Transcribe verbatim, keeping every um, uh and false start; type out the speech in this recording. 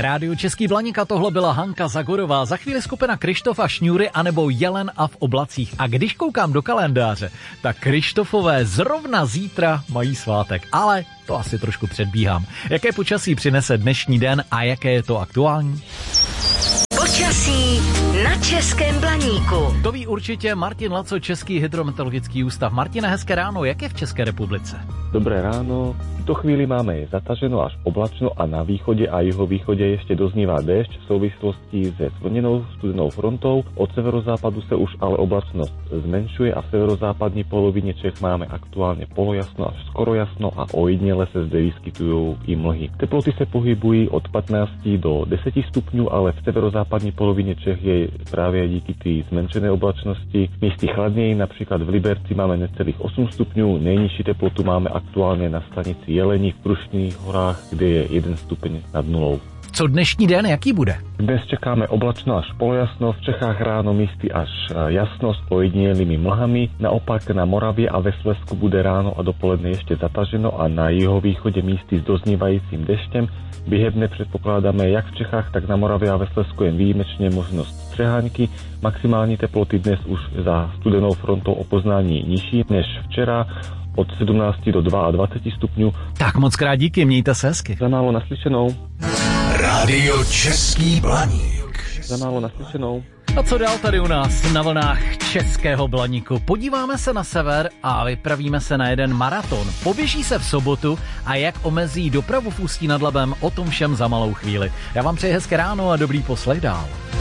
Rádio Český Blaník a tohle byla Hanka Zagorová. Za chvíli skupina Kryštof a Šňůry anebo Jelen a v oblacích. A když koukám do kalendáře, tak Kryštofové zrovna zítra mají svátek. Ale to asi trošku předbíhám. Jaké počasí přinese dnešní den a jaké je to aktuální? Počasí na Českém Blaníku. To ví určitě Martin Laco, Český hydrometeorologický ústav. Martine, hezké ráno, jak je v České republice? Dobré ráno. V tuto chvíli máme je zataženo až oblačno a na východe a jihovýchode ešte doznievá déšť v súvislosti se zvlnenou studenou frontou. Od severozápadu sa už ale oblačnosť zmenšuje a v severozápadnej polovine Čech máme aktuálne polojasno až skoro jasno a ojedinele sa zde vyskytujú i mlhy. Teploty sa pohybujú od pätnásť do desať stupňov, ale v severozápadnej polovine Čech je práve díky tej zmenšenej oblačnosti miesty chladnej, napríklad v Liberci máme necelých osem stupňov, najnižšiu teplotu máme aktuálne na stanici Jelení v Prušných horách, kde je jeden stupeň nad nulou. Co dnešní den, jaký bude? Dnes čekáme oblačno až polojasno, v Čechách ráno místy až jasno s ojedinelými mlhami, naopak na Moravě a ve Slezsku bude ráno a dopoledne ještě zataženo a na jihovýchode místy s doznievajúcim dešťem. Během předpokládáme jak v Čechách, tak na Moravě a ve Slezsku jen výjimečně možnost přehánky. Maximální teploty dnes už za studenou frontou o poznání nižší než včera, od sedmnáct do dvacet dva stupňů. Tak moc krát díky, mějte se hezky. Za málo naslyšenou. Rádio Český Blaník. Za málo naslyšenou. A co dál tady u nás na vlnách Českého Blaníku? Podíváme se na sever a vypravíme se na jeden maraton. Poběží se v sobotu a jak omezí dopravu v Ústí nad Labem, o tom všem za malou chvíli. Já vám přeji hezké ráno a dobrý poslech dál.